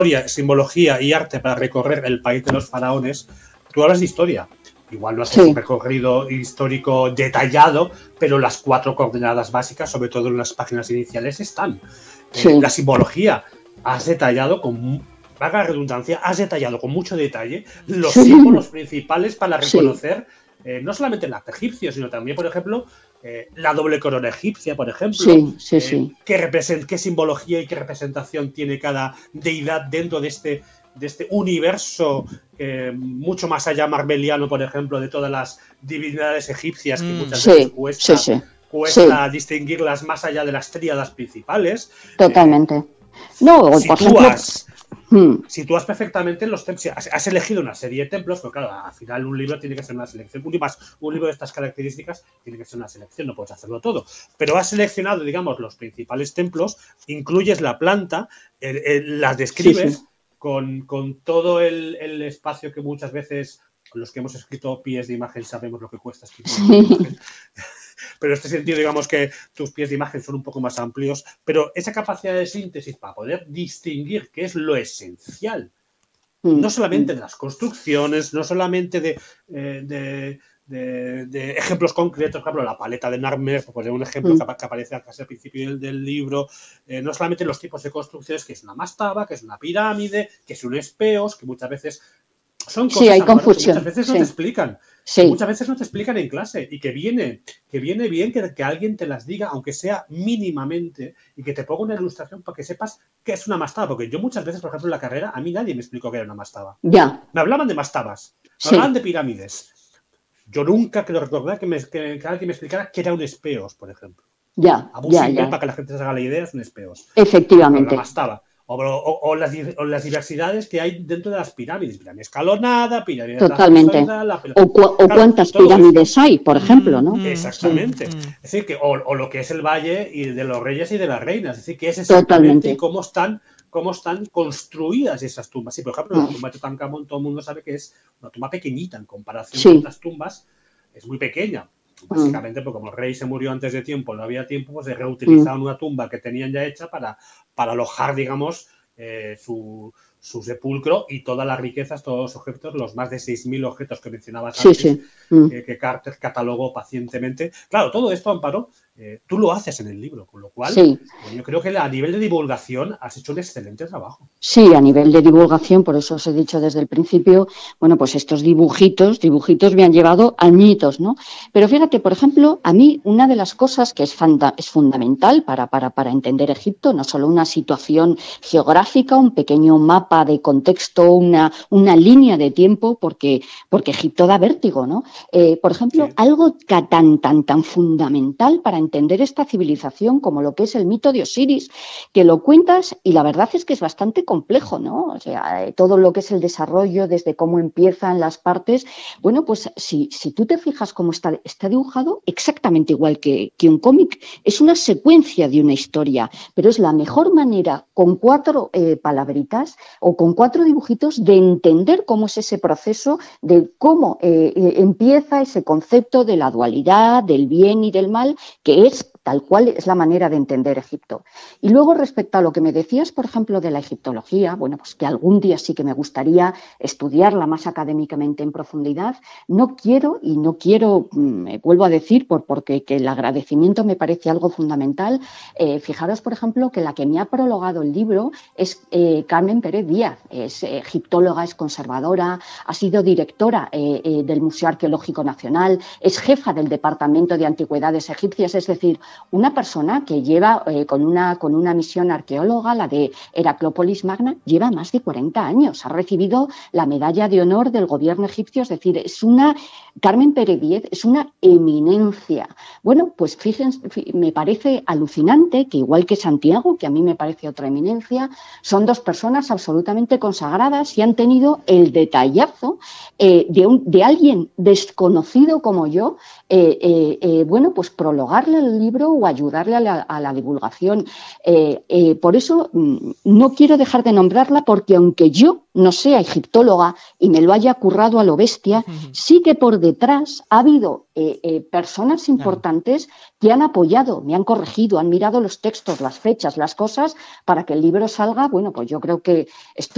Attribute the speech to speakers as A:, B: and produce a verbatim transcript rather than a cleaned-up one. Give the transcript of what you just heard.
A: simbología y arte para recorrer el país de los faraones, tú hablas de historia. Igual no haces sí. un recorrido histórico detallado, pero las cuatro coordenadas básicas, sobre todo en las páginas iniciales, están. Sí. Eh, la simbología, has detallado con, vaga la redundancia, has detallado con mucho detalle los sí. símbolos principales para reconocer sí. eh, no solamente el arte egipcio, sino también, por ejemplo, eh, la doble corona egipcia, por ejemplo.
B: Sí, sí, eh, sí.
A: Qué, represent, qué simbología y qué representación tiene cada deidad dentro de este de este universo eh, mucho más allá marveliano, por ejemplo, de todas las divinidades egipcias, que muchas
B: sí,
A: veces cuesta,
B: sí, sí.
A: cuesta
B: sí.
A: distinguirlas más allá de las tríadas principales.
B: Totalmente.
A: Eh,
B: no, por
A: sitúas,
B: ejemplo... Hmm.
A: sitúas perfectamente los templos. Has, has elegido una serie de templos, pero claro, al final un libro tiene que ser una selección. Un, más, un libro de estas características tiene que ser una selección, no puedes hacerlo todo. Pero has seleccionado, digamos, los principales templos, incluyes la planta, eh, eh, las describes... Sí, sí. Con, con todo el, el espacio que muchas veces los que hemos escrito pies de imagen sabemos lo que cuesta escribir un pie de imagen. Pero en este sentido, digamos que tus pies de imagen son un poco más amplios, pero esa capacidad de síntesis para poder distinguir qué es lo esencial, mm. no solamente de las construcciones, no solamente de, eh, de, de, de ejemplos concretos, por ejemplo, la paleta de Narmer, por poner un ejemplo mm. que, que aparece casi al principio del, del libro, eh, no solamente los tipos de construcciones, que es una mastaba, que es una pirámide, que es un espeos, que muchas veces son cosas
B: sí, hay
A: Amparo,
B: confusión.
A: que muchas veces
B: sí.
A: no te explican,
B: sí.
A: que muchas veces no te explican en clase y que viene, que viene bien que, que alguien te las diga, aunque sea mínimamente, y que te ponga una ilustración para que sepas qué es una mastaba, porque yo muchas veces, por ejemplo, en la carrera, a mí nadie me explicó qué era una mastaba.
B: Ya.
A: Me hablaban de mastabas, me
B: sí.
A: hablaban de pirámides. Yo nunca quiero recordar que, me, que, que alguien me explicara qué era un espeos, por ejemplo.
B: Ya,
A: Abu
B: ya,
A: Simbel,
B: ya.
A: para que la gente se haga la idea, es un espeos.
B: Efectivamente.
A: Pero la mastaba. O, o, o, las, o, las, diversidades que hay dentro de las pirámides. Pirámide escalonada, pirámide
B: Totalmente.
A: de la sexualidad. La,
B: o, cu o claro, cuántas pirámides esto, hay, por ejemplo, ¿no?
A: Exactamente. Sí. Es decir, que, o, o lo que es el Valle y de los Reyes y de las Reinas. Es decir, que es exactamente
B: Totalmente.
A: y cómo están, cómo están construidas esas tumbas. Sí, por ejemplo, la tumba de Tutankamón, todo el mundo sabe que es una tumba pequeñita en comparación
B: sí.
A: con otras tumbas. Es muy pequeña. Básicamente, porque como el rey se murió antes de tiempo, no había tiempo, pues se reutilizaban mm. una tumba que tenían ya hecha para, para alojar, digamos, eh, su, su sepulcro y todas las riquezas, todos los objetos, los más de seis mil objetos que mencionabas
B: sí,
A: antes,
B: sí. Mm.
A: eh, que Carter catalogó pacientemente. Claro, todo esto, Amparo, eh, tú lo haces en el libro, con lo cual
B: sí.
A: eh, yo creo que a nivel de divulgación has hecho un excelente trabajo.
B: Sí, a nivel de divulgación, por eso os he dicho desde el principio, bueno, pues estos dibujitos, dibujitos me han llevado añitos, ¿no? Pero fíjate, por ejemplo, a mí una de las cosas que es, funda es fundamental para, para, para entender Egipto, no solo una situación geográfica, un pequeño mapa de contexto, una, una línea de tiempo, porque, porque Egipto da vértigo, ¿no? Eh, por ejemplo, sí. algo tan, tan, tan fundamental para entender esta civilización como lo que es el mito de Osiris, que lo cuentas y la verdad es que es bastante complejo, ¿no? O sea, eh, todo lo que es el desarrollo, desde cómo empiezan las partes. Bueno, pues si, si tú te fijas cómo está, está dibujado, exactamente igual que, que un cómic. Es una secuencia de una historia, pero es la mejor manera, con cuatro eh, palabritas o con cuatro dibujitos, de entender cómo es ese proceso, de cómo eh, eh, empieza ese concepto de la dualidad, del bien y del mal, que es tal cual es la manera de entender Egipto. Y luego, respecto a lo que me decías, por ejemplo, de la egiptología, bueno, pues que algún día sí que me gustaría estudiarla más académicamente en profundidad. No quiero, y no quiero, me vuelvo a decir, por, porque que el agradecimiento me parece algo fundamental. Eh, fijaros, por ejemplo, que la que me ha prologado el libro es eh, Carmen Pérez Díaz, es eh, egiptóloga, es conservadora, ha sido directora eh, eh, del Museo Arqueológico Nacional, es jefa del Departamento de Antigüedades Egipcias, es decir, una persona que lleva eh, con, una, con una misión arqueóloga, la de Heraclópolis Magna, lleva más de cuarenta años, ha recibido la medalla de honor del gobierno egipcio, es decir, es una, Carmen Pérez Díaz es una eminencia. Bueno, pues fíjense, me parece alucinante que igual que Santiago, que a mí me parece otra eminencia, son dos personas absolutamente consagradas y han tenido el detallazo eh, de, un, de alguien desconocido como yo, eh, eh, eh, bueno, pues prologarle el libro o ayudarle a la, a la divulgación. Eh, eh, por eso mmm, no quiero dejar de nombrarla, porque aunque yo no sea egiptóloga y me lo haya currado a lo bestia, uh-huh. sí que por detrás ha habido eh, eh, personas importantes claro. que han apoyado, me han corregido, han mirado los textos, las fechas, las cosas, para que el libro salga. Bueno, pues yo creo que esto